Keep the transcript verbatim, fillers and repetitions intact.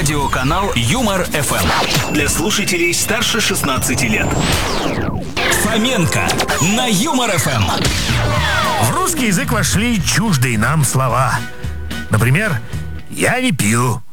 Радиоканал Юмор эф эм. Для слушателей старше шестнадцати лет. Фоменко на Юмор эф эм. В русский язык вошли чуждые нам слова. Например, «я не пью».